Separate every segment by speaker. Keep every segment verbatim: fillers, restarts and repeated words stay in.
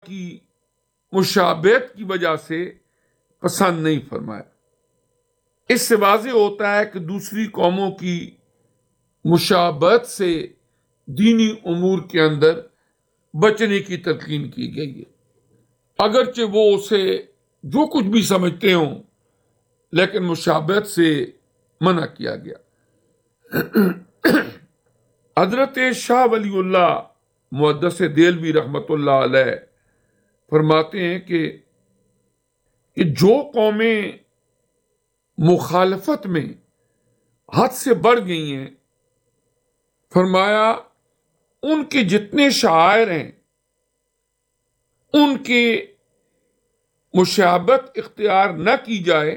Speaker 1: کی مشابہت کی وجہ سے پسند نہیں فرمایا۔ اس سے واضح ہوتا ہے کہ دوسری قوموں کی مشابہت سے دینی امور کے اندر بچنے کی تلقین کی گئی ہے، اگرچہ وہ اسے جو کچھ بھی سمجھتے ہوں، لیکن مشابہت سے منع کیا گیا۔ حضرت شاہ ولی اللہ محدث دہلوی رحمۃ اللہ علیہ فرماتے ہیں کہ کہ جو قومیں مخالفت میں حد سے بڑھ گئی ہیں، فرمایا ان کے جتنے شاعر ہیں ان کی مشابہت اختیار نہ کی جائے،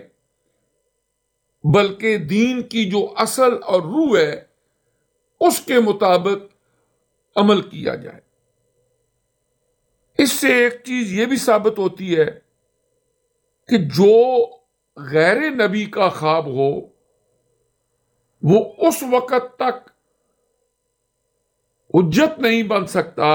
Speaker 1: بلکہ دین کی جو اصل اور روح ہے اس کے مطابق عمل کیا جائے۔ اس سے ایک چیز یہ بھی ثابت ہوتی ہے کہ جو غیر نبی کا خواب ہو وہ اس وقت تک حجت نہیں بن سکتا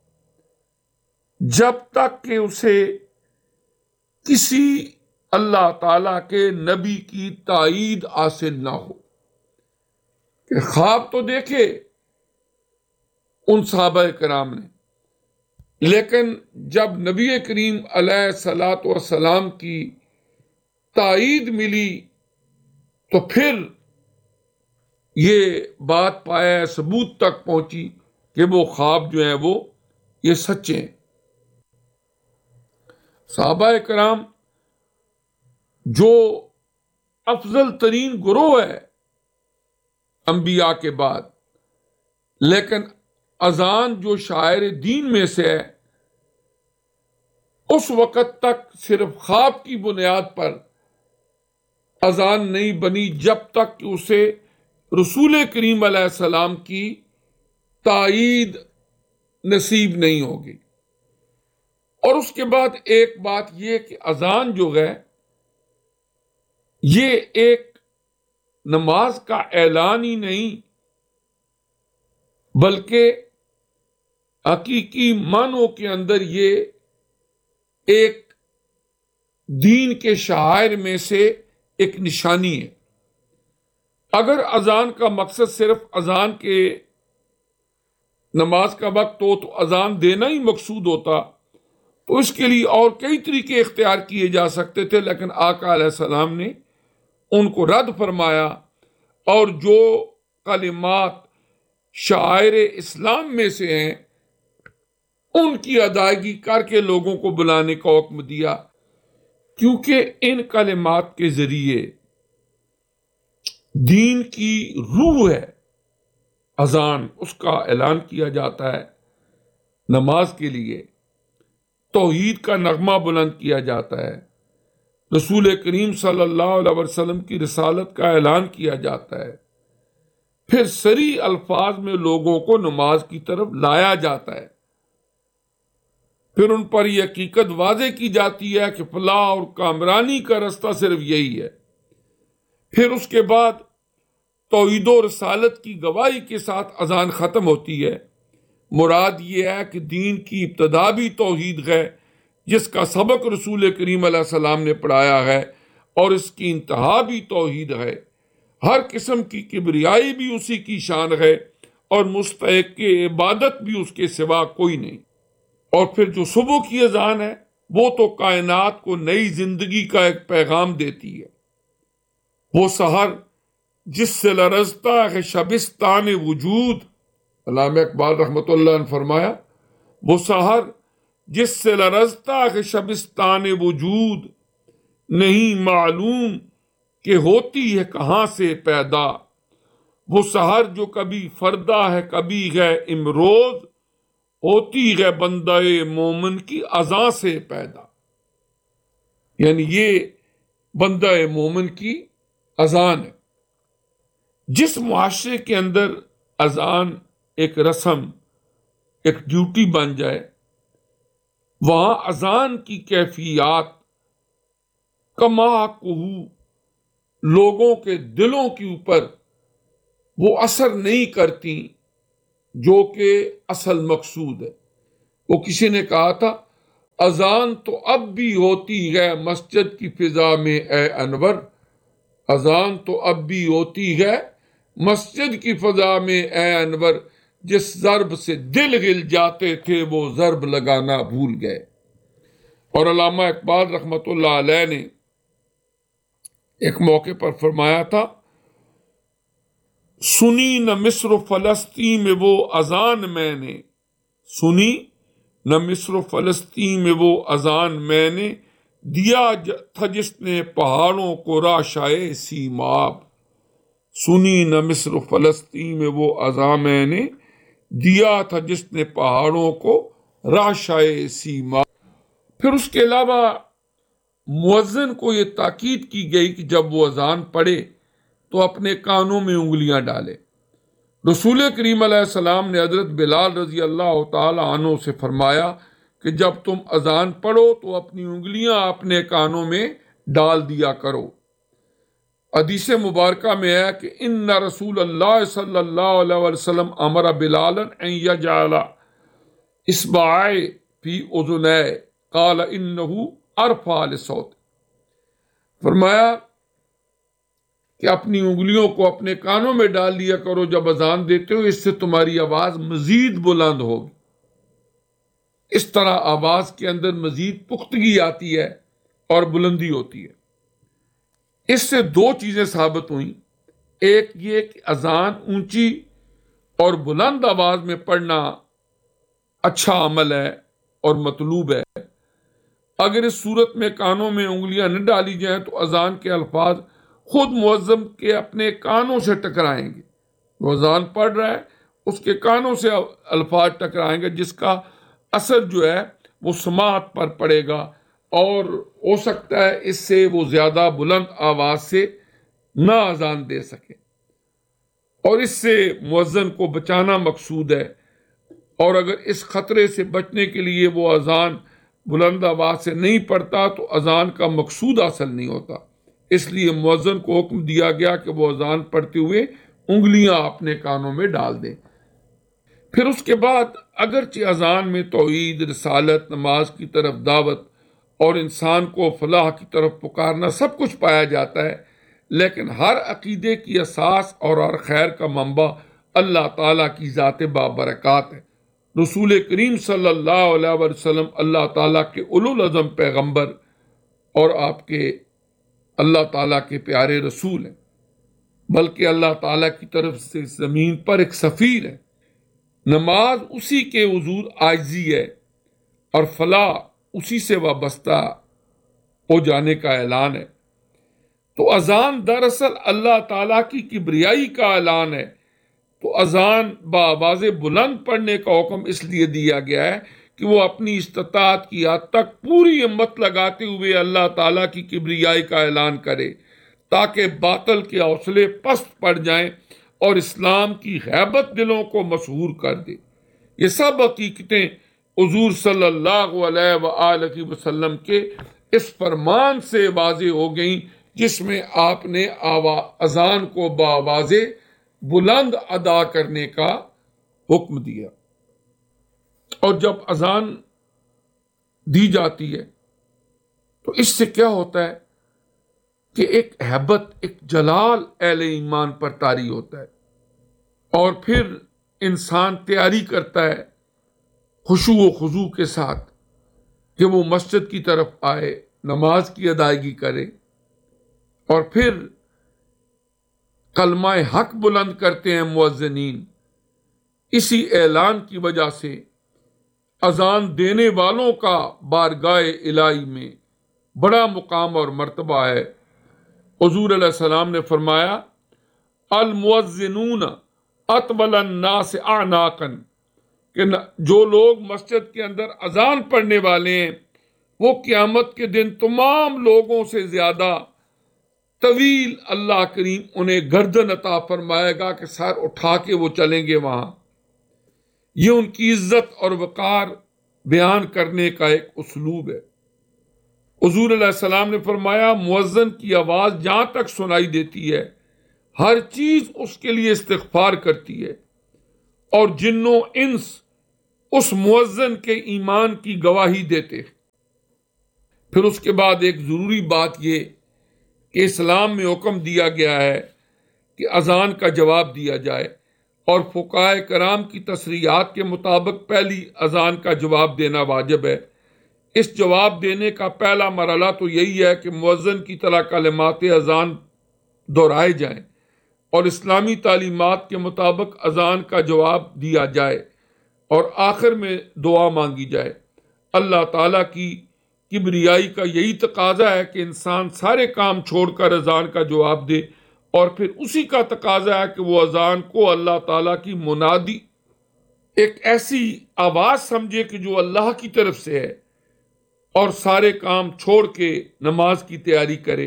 Speaker 1: جب تک کہ اسے کسی اللہ تعالی کے نبی کی تائید حاصل نہ ہو۔ کہ خواب تو دیکھے ان صحابہ کرام نے، لیکن جب نبی کریم علیہ الصلاۃ والسلام کی تائید ملی تو پھر یہ بات پایا ثبوت تک پہنچی کہ وہ خواب جو ہیں وہ یہ سچے ہیں۔ صحابہ کرام جو افضل ترین گروہ ہے انبیاء کے بعد، لیکن اذان جو شاعر دین میں سے ہے اس وقت تک صرف خواب کی بنیاد پر اذان نہیں بنی جب تک کہ اسے رسول کریم علیہ السلام کی تائید نصیب نہیں ہوگی۔ اور اس کے بعد ایک بات یہ کہ اذان جو ہے یہ ایک نماز کا اعلان ہی نہیں، بلکہ حقیقی معنوں کے اندر یہ ایک دین کے شعائر میں سے ایک نشانی ہے۔ اگر اذان کا مقصد صرف اذان کے نماز کا وقت ہو تو اذان دینا ہی مقصود ہوتا تو اس کے لیے اور کئی طریقے اختیار کیے جا سکتے تھے، لیکن آقا علیہ السلام نے ان کو رد فرمایا اور جو کلمات شعائر اسلام میں سے ہیں ان کی ادائیگی کر کے لوگوں کو بلانے کا حکم دیا، کیونکہ ان کلمات کے ذریعے دین کی روح ہے اذان، اس کا اعلان کیا جاتا ہے۔ نماز کے لیے توحید کا نغمہ بلند کیا جاتا ہے، رسول کریم صلی اللہ علیہ وسلم کی رسالت کا اعلان کیا جاتا ہے، پھر صریح الفاظ میں لوگوں کو نماز کی طرف لایا جاتا ہے، پھر ان پر یہ حقیقت واضح کی جاتی ہے کہ فلاح اور کامرانی کا رستہ صرف یہی ہے، پھر اس کے بعد توحید و رسالت کی گواہی کے ساتھ اذان ختم ہوتی ہے۔ مراد یہ ہے کہ دین کی ابتدا بھی توحید ہے جس کا سبق رسول کریم علیہ السلام نے پڑھایا ہے، اور اس کی انتہا بھی توحید ہے۔ ہر قسم کی کبریائی بھی اسی کی شان ہے اور مستحق کی عبادت بھی اس کے سوا کوئی نہیں۔ اور پھر جو صبح کی اذان ہے وہ تو کائنات کو نئی زندگی کا ایک پیغام دیتی ہے۔ وہ سحر جس سے لرزتا ہے شبستان وجود، علامہ اقبال رحمۃ اللہ نے فرمایا وہ سحر جس سے لرزتا ہے شبستان وجود، نہیں معلوم کہ ہوتی ہے کہاں سے پیدا، وہ سحر جو کبھی فردا ہے کبھی ہے امروز، ہوتی ہے بندہ مومن کی اذان سے پیدا۔ یعنی یہ بندہ مومن کی اذان ہے۔ جس معاشرے کے اندر اذان ایک رسم، ایک ڈیوٹی بن جائے، وہاں اذان کی کیفیات کما کوہو لوگوں کے دلوں کے اوپر وہ اثر نہیں کرتی جو کہ اصل مقصود ہے۔ وہ کسی نے کہا تھا اذان تو اب بھی ہوتی ہے مسجد کی فضا میں اے انور، اذان تو اب بھی ہوتی ہے مسجد کی فضا میں اے انور، جس ضرب سے دل ہل جاتے تھے وہ ضرب لگانا بھول گئے۔ اور علامہ اقبال رحمۃ اللہ علیہ نے ایک موقع پر فرمایا تھا، سنی نہ مصر و فلسطین میں وہ اذان میں نے، سنی نہ مصر و فلسطین میں وہ اذان میں نے، دیا تھا جس نے پہاڑوں کو راشائے سیماب، سنی نہ مصر و فلسطین میں وہ اذان میں نے، دیا تھا جس نے پہاڑوں کو راشائے سیماب۔ پھر اس کے علاوہ مؤذن کو یہ تاکید کی گئی کہ جب وہ اذان پڑھے تو اپنے کانوں میں انگلیاں ڈالے۔ رسول کریم علیہ السلام نے حضرت بلال رضی اللہ تعالی عنہ سے فرمایا کہ جب تم اذان پڑھو تو اپنی انگلیاں اپنے کانوں میں ڈال دیا کرو۔ حدیث مبارکہ میں ہے کہ ان رسول اللہ صلی اللہ علیہ وسلم امر بلالا ان یجعل اصبعائہ فی اذنیہ قال انہ ارفع للصوت، فرمایا کہ اپنی انگلیوں کو اپنے کانوں میں ڈال لیا کرو جب اذان دیتے ہو، اس سے تمہاری آواز مزید بلند ہوگی، اس طرح آواز کے اندر مزید پختگی آتی ہے اور بلندی ہوتی ہے۔ اس سے دو چیزیں ثابت ہوئیں، ایک یہ کہ اذان اونچی اور بلند آواز میں پڑھنا اچھا عمل ہے اور مطلوب ہے۔ اگر اس صورت میں کانوں میں انگلیاں نہ ڈالی جائیں تو اذان کے الفاظ خود مؤذن کے اپنے کانوں سے ٹکرائیں گے، وہ اذان پڑھ رہا ہے اس کے کانوں سے الفاظ ٹکرائیں گے، جس کا اثر جو ہے وہ سماعت پر پڑے گا، اور ہو سکتا ہے اس سے وہ زیادہ بلند آواز سے نہ اذان دے سکے، اور اس سے مؤذن کو بچانا مقصود ہے۔ اور اگر اس خطرے سے بچنے کے لیے وہ اذان بلند آواز سے نہیں پڑھتا تو اذان کا مقصود حاصل نہیں ہوتا، اس لیے مؤذن کو حکم دیا گیا کہ وہ اذان پڑھتے ہوئے انگلیاں اپنے کانوں میں ڈال دیں۔ پھر اس کے بعد اگرچہ اذان میں توحید، رسالت، نماز کی طرف دعوت اور انسان کو فلاح کی طرف پکارنا سب کچھ پایا جاتا ہے، لیکن ہر عقیدے کی اساس اور ہر خیر کا منبع اللہ تعالیٰ کی ذات بابرکات ہے۔ رسول کریم صلی اللہ علیہ وسلم اللہ تعالیٰ کے اولو العزم پیغمبر اور آپ کے اللہ تعالیٰ کے پیارے رسول ہیں، بلکہ اللہ تعالیٰ کی طرف سے زمین پر ایک سفیر ہے۔ نماز اسی کے حضور عاجزی ہے اور فلاح اسی سے وابستہ ہو جانے کا اعلان ہے۔ تو اذان دراصل اللہ تعالیٰ کی کبریائی کا اعلان ہے۔ تو اذان بآواز بلند پڑھنے کا حکم اس لیے دیا گیا ہے کہ وہ اپنی استطاعت کی حد تک پوری ہمت لگاتے ہوئے اللہ تعالیٰ کی کبریائی کا اعلان کرے، تاکہ باطل کے حوصلے پست پڑ جائیں اور اسلام کی ہیبت دلوں کو مسحور کر دے۔ یہ سب حقیقتیں حضور صلی اللہ علیہ وآلہ وسلم کے اس فرمان سے واضح ہو گئیں جس میں آپ نے اذان کو بآواز بلند ادا کرنے کا حکم دیا۔ اور جب اذان دی جاتی ہے تو اس سے کیا ہوتا ہے کہ ایک ہیبت، ایک جلال اہل ایمان پر طاری ہوتا ہے، اور پھر انسان تیاری کرتا ہے خشوع و خضوع کے ساتھ کہ وہ مسجد کی طرف آئے، نماز کی ادائیگی کرے، اور پھر کلمہ حق بلند کرتے ہیں مؤذنین۔ اسی اعلان کی وجہ سے اذان دینے والوں کا بارگاہ الہی میں بڑا مقام اور مرتبہ ہے۔ حضور علیہ السلام نے فرمایا، المؤذنون اطول الناس اعناقا، کہ جو لوگ مسجد کے اندر اذان پڑھنے والے ہیں وہ قیامت کے دن تمام لوگوں سے زیادہ طویل اللہ کریم انہیں گردن عطا فرمائے گا کہ سر اٹھا کے وہ چلیں گے وہاں۔ یہ ان کی عزت اور وقار بیان کرنے کا ایک اسلوب ہے۔ حضور علیہ السلام نے فرمایا، مؤذن کی آواز جہاں تک سنائی دیتی ہے ہر چیز اس کے لیے استغفار کرتی ہے، اور جن و انس اس مؤذن کے ایمان کی گواہی دیتے ہیں۔ پھر اس کے بعد ایک ضروری بات یہ کہ اسلام میں حکم دیا گیا ہے کہ اذان کا جواب دیا جائے، اور فقہاء کرام کی تصریحات کے مطابق پہلی اذان کا جواب دینا واجب ہے۔ اس جواب دینے کا پہلا مرحلہ تو یہی ہے کہ مؤذن کی طرح کلمات اذان دہرائے جائیں اور اسلامی تعلیمات کے مطابق اذان کا جواب دیا جائے، اور آخر میں دعا مانگی جائے۔ اللہ تعالیٰ کی کبریائی کا یہی تقاضا ہے کہ انسان سارے کام چھوڑ کر اذان کا جواب دے، اور پھر اسی کا تقاضا ہے کہ وہ اذان کو اللہ تعالیٰ کی منادی، ایک ایسی آواز سمجھے کہ جو اللہ کی طرف سے ہے، اور سارے کام چھوڑ کے نماز کی تیاری کرے۔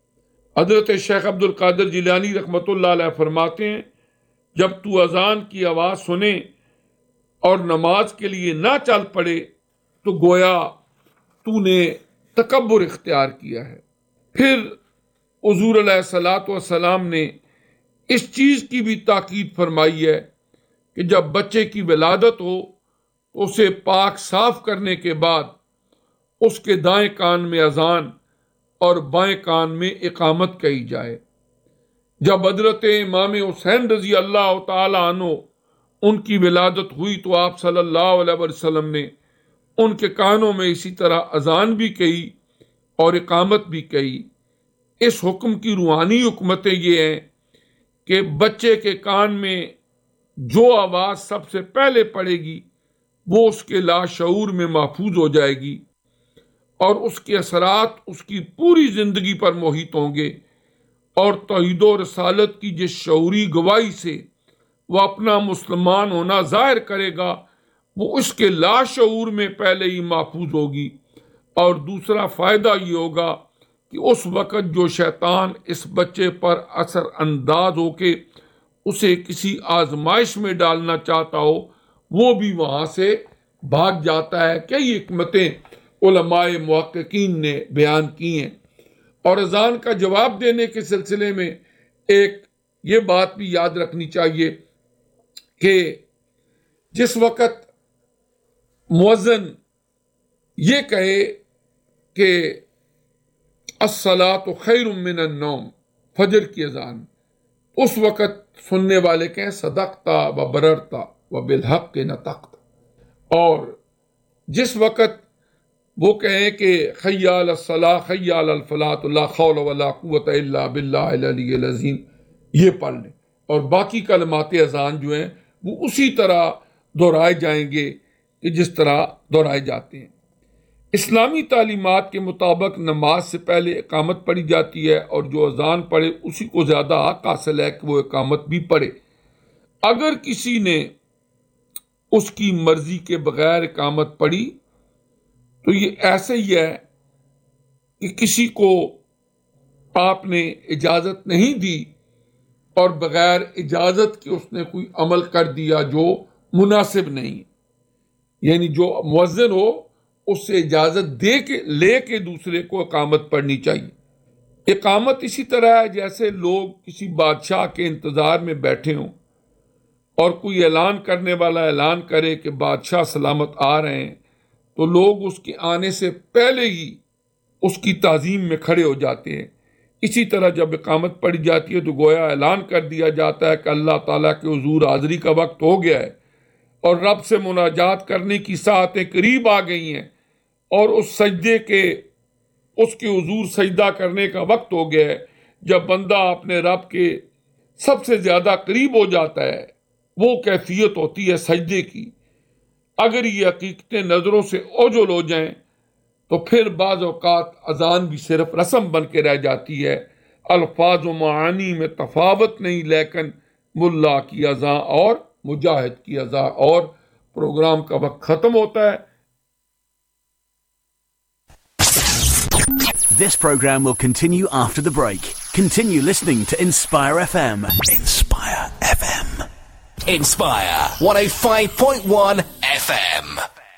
Speaker 1: حضرت شیخ عبد القادر جیلانی رحمۃ اللہ علیہ فرماتے ہیں، جب تو اذان کی آواز سنے اور نماز کے لیے نہ چل پڑے تو گویا تو نے تکبر اختیار کیا ہے۔ پھر حضور علیہ الصلوۃ والسلام نے اس چیز کی بھی تاکید فرمائی ہے کہ جب بچے کی ولادت ہو تو اسے پاک صاف کرنے کے بعد اس کے دائیں کان میں اذان اور بائیں کان میں اقامت کہی جائے۔ جب حضرت امام حسین رضی اللہ تعالی عنہ ان کی ولادت ہوئی تو آپ صلی اللہ علیہ وسلم نے ان کے کانوں میں اسی طرح اذان بھی کہی اور اقامت بھی کہی۔ اس حکم کی روحانی حکمتیں یہ ہیں کہ بچے کے کان میں جو آواز سب سے پہلے پڑے گی وہ اس کے لاشعور میں محفوظ ہو جائے گی، اور اس کے اثرات اس کی پوری زندگی پر محیط ہوں گے، اور توحید و رسالت کی جس شعوری گواہی سے وہ اپنا مسلمان ہونا ظاہر کرے گا وہ اس کے لاشعور میں پہلے ہی محفوظ ہوگی۔ اور دوسرا فائدہ یہ ہوگا کہ اس وقت جو شیطان اس بچے پر اثر انداز ہو کے اسے کسی آزمائش میں ڈالنا چاہتا ہو وہ بھی وہاں سے بھاگ جاتا ہے۔ کئی حکمتیں علماء محققین نے بیان کی ہیں۔ اور اذان کا جواب دینے کے سلسلے میں ایک یہ بات بھی یاد رکھنی چاہیے کہ جس وقت مؤذن یہ کہے کہ الصلاۃ خیر من النوم، فجر کی اذان، اس وقت سننے والے کہیں صدقتا و بررتا و بالحق نطقت، اور جس وقت وہ کہیں کہ حی علی الصلاۃ حی علی الفلاح لا حول ولا قوۃ الا باللہ العلی العظیم، یہ پڑھ لیں، اور باقی کلمات اذان جو ہیں وہ اسی طرح دہرائے جائیں گے کہ جس طرح دہرائے جاتے ہیں۔ اسلامی تعلیمات کے مطابق نماز سے پہلے اقامت پڑھی جاتی ہے، اور جو اذان پڑھے اسی کو زیادہ حق حاصل ہے کہ وہ اقامت بھی پڑھے۔ اگر کسی نے اس کی مرضی کے بغیر اقامت پڑھی تو یہ ایسے ہی ہے کہ کسی کو آپ نے اجازت نہیں دی اور بغیر اجازت کے اس نے کوئی عمل کر دیا جو مناسب نہیں، یعنی جو مؤذن ہو اس سے اجازت دے کے لے کے دوسرے کو اقامت پڑھنی چاہیے۔ اقامت اسی طرح ہے جیسے لوگ کسی بادشاہ کے انتظار میں بیٹھے ہوں اور کوئی اعلان کرنے والا اعلان کرے کہ بادشاہ سلامت آ رہے ہیں، تو لوگ اس کے آنے سے پہلے ہی اس کی تعظیم میں کھڑے ہو جاتے ہیں۔ اسی طرح جب اقامت پڑھی جاتی ہے تو گویا اعلان کر دیا جاتا ہے کہ اللہ تعالیٰ کے حضور حاضری کا وقت ہو گیا ہے، اور رب سے مناجات کرنے کی ساعتیں قریب آ گئی ہیں، اور اس سجدے کے اس کے حضور سجدہ کرنے کا وقت ہو گیا ہے۔ جب بندہ اپنے رب کے سب سے زیادہ قریب ہو جاتا ہے وہ کیفیت ہوتی ہے سجدے کی۔ اگر یہ حقیقتیں نظروں سے اوجھل ہو جائیں تو پھر بعض اوقات اذان بھی صرف رسم بن کے رہ جاتی ہے، الفاظ و معانی میں تفاوت نہیں، لیکن ملا کی اذان اور مجاہد کی اذان اور۔ پروگرام کا وقت ختم ہوتا ہے۔
Speaker 2: This program will continue after the break. Continue listening to Inspire F M. Inspire F M.
Speaker 3: Inspire one oh five point one F M.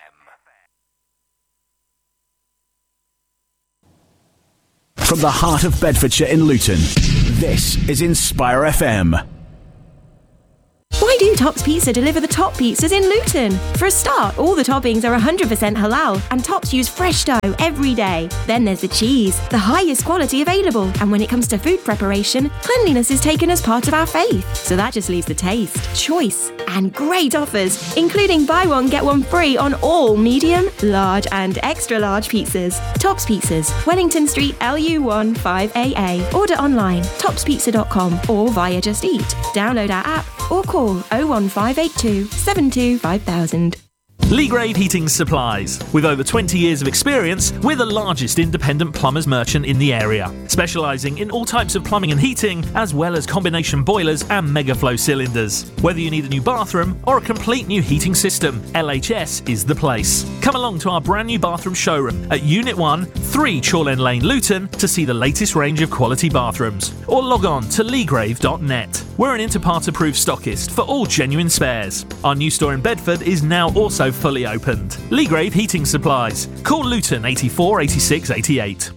Speaker 2: From the heart of Bedfordshire in Luton, this is Inspire F M.
Speaker 4: Why do Tops Pizza deliver the top pizzas in Luton? For a start, all the toppings are one hundred percent halal and Tops use fresh dough every day. Then there's the cheese, the highest quality available. And when it comes to food preparation, cleanliness is taken as part of our faith. So that just leaves the taste, choice, and great offers, including buy one, get one free on all medium, large, and extra large pizzas. Tops Pizzas, Wellington Street, L U one five A A. Order online, tops pizza dot com or via Just Eat. Download our app or call oh one five eight two, seven two five thousand.
Speaker 5: Leagrave Heating Supplies. With over twenty years of experience, we're the largest independent plumbers merchant in the area, specialising in all types of plumbing and heating, as well as combination boilers and megaflow cylinders. Whether you need a new bathroom or a complete new heating system, L H S is the place. Come along to our brand new bathroom showroom at Unit one, three Chorlend Lane, Luton, to see the latest range of quality bathrooms. Or log on to leagrave dot net. We're an Interpart approved stockist for all genuine spares. Our new store in Bedford is now also fully opened. Leagrave Heating Supplies. Call Luton eighty-four eighty-six eighty-eight.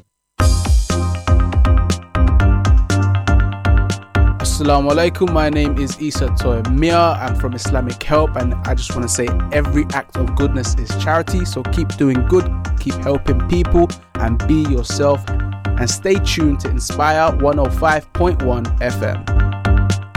Speaker 6: Assalamu alaikum, my name is Isa Toy Mia. I'm from Islamic Help, and I just want to say every act of goodness is charity, so keep doing good, keep helping people, and be yourself, and stay tuned to Inspire one oh five point one F M.